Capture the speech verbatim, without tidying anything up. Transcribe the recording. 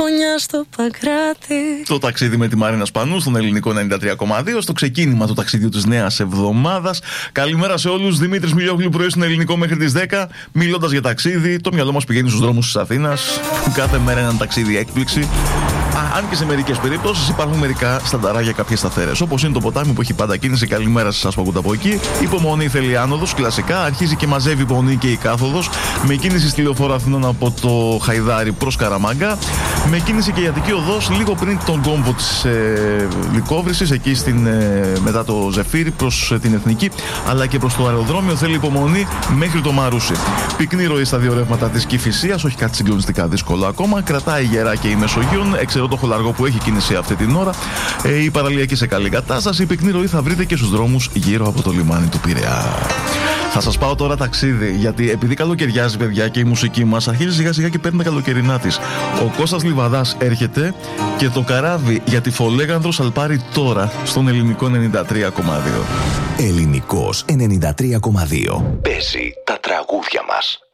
γωνιά στο Παγκράτη. Το ταξίδι με τη Μαρίνα Σπανού στον ελληνικό ενενήντα τρία κόμμα δύο, στο ξεκίνημα του ταξιδιού της νέας εβδομάδας. Καλημέρα σε όλους. Δημήτρης Μιλιόγλου, πρωί στον ελληνικό μέχρι τις δέκα. Μιλώντας για ταξίδι, το μυαλό μας πηγαίνει στους δρόμους της Αθήνας. Κάθε μέρα ένα ταξίδι έκπληξη. Α, αν και σε μερικές περιπτώσεις υπάρχουν μερικά στανταρά κάποιες σταθερές. Όπως είναι το ποτάμι που έχει πάντα κίνηση. Καλημέρα σε εσάς που ακούτε από εκεί. Υπομονή θέλει άνοδος. Κλασικά αρχίζει και μαζεύει υπομονή και η κάθοδος. Με κίνηση στη λεωφόρο Αθηνών από το Χαϊδάρι προς Καραμάγκα. Με κίνηση και η Αττική Οδός λίγο πριν τον κόμβο της ε, Λυκόβρησης, εκεί στην, ε, μετά το Ζεφύρι προς ε, την Εθνική, αλλά και προς το αεροδρόμιο θέλει υπομονή μέχρι το Μαρούσι. Πυκνή ροή στα δύο ρεύματα της Κηφισίας, όχι κάτι συγκλονιστικά δύσκολο ακόμα. Κρατάει η Γερά και η Μεσογείων, εξαιρώ το Χολαργό που έχει κίνηση αυτή την ώρα. Ε, η παραλιακή σε καλή κατάσταση. Η πυκνή ροή θα βρείτε και στους δρόμους γύρω από το λιμάνι του Πειραιά. Θα σας πάω τώρα ταξίδι, γιατί επειδή καλοκαιριάζει, παιδιά, και η μουσική μας αρχίζει σιγά σιγά και παίρνει τα καλοκαιρινά της. Ο Κώστας Λιβαδάς έρχεται και το καράβι για τη Φολέγανδρο σαλπάρει τώρα στον ελληνικό ενενήντα τρία κόμμα δύο. Ελληνικός ενενήντα τρία κόμμα δύο. Παίζει τα τραγούδια μας.